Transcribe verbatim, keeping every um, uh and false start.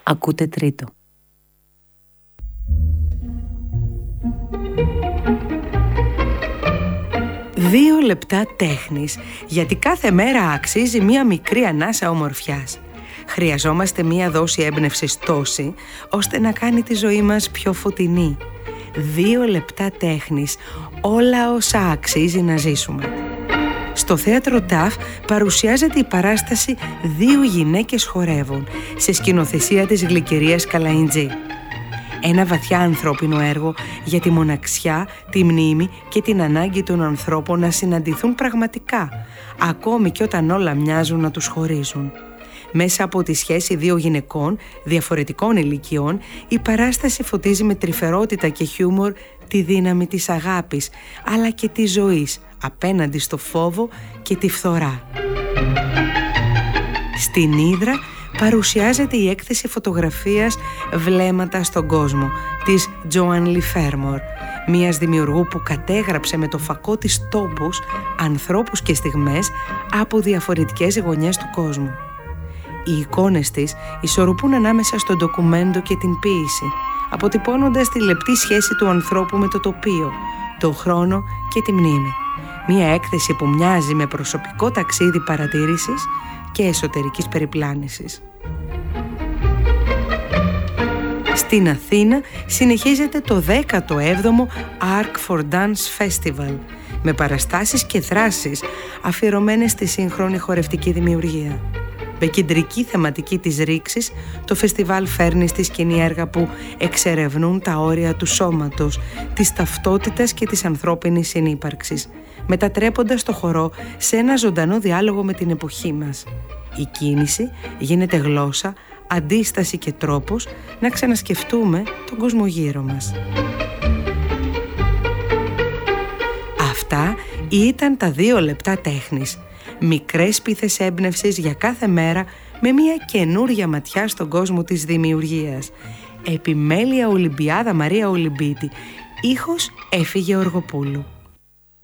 Ακούτε τρίτο. Δύο λεπτά τέχνης, γιατί κάθε μέρα αξίζει μία μικρή ανάσα ομορφιάς. Χρειαζόμαστε μία δόση έμπνευσης τόση, ώστε να κάνει τη ζωή μας πιο φωτεινή. Δύο λεπτά τέχνης, όλα όσα αξίζει να ζήσουμε. Στο θέατρο ΤΑΦ παρουσιάζεται η παράσταση «Δύο γυναίκες χορεύουν» σε σκηνοθεσία της Γλυκερίας Καλαϊντζή. Ένα βαθιά ανθρώπινο έργο για τη μοναξιά, τη μνήμη και την ανάγκη των ανθρώπων να συναντηθούν πραγματικά, ακόμη και όταν όλα μοιάζουν να τους χωρίζουν. Μέσα από τη σχέση δύο γυναικών διαφορετικών ηλικιών, η παράσταση φωτίζει με τρυφερότητα και χιούμορ τη δύναμη της αγάπης, αλλά και της ζωής, απέναντι στο φόβο και τη φθορά. Στην Ύδρα παρουσιάζεται η έκθεση φωτογραφίας «Βλέμματα στον κόσμο» της Joan Lee Fermor, μιας δημιουργού που κατέγραψε με το φακό της τόπους, ανθρώπους και στιγμές από διαφορετικές γωνιές του κόσμου. Οι εικόνες της ισορροπούν ανάμεσα στο ντοκουμέντο και την ποίηση, αποτυπώνοντας τη λεπτή σχέση του ανθρώπου με το τοπίο, το χρόνο και τη μνήμη. Μια έκθεση που μοιάζει με προσωπικό ταξίδι παρατήρησης και εσωτερικής περιπλάνησης. Στην Αθήνα συνεχίζεται το δέκατο έβδομο Arc for Dance Festival, με παραστάσεις και δράσεις αφιερωμένες στη σύγχρονη χορευτική δημιουργία. Με κεντρική θεματική της ρήξης, το φεστιβάλ φέρνει στη σκηνή έργα που εξερευνούν τα όρια του σώματος, της ταυτότητας και της ανθρώπινης συνύπαρξης, μετατρέποντας το χορό σε ένα ζωντανό διάλογο με την εποχή μας. Η κίνηση γίνεται γλώσσα, αντίσταση και τρόπος να ξανασκεφτούμε τον κόσμο γύρω μας. Αυτά ήταν τα δύο λεπτά τέχνης. Μικρές πίθες έμπνευσης για κάθε μέρα με μια καινούρια ματιά στον κόσμο της δημιουργίας. Επιμέλεια Ολυμπιάδα Μαρία Ολυμπίτη. Ήχος Έφη Γεωργοπούλου.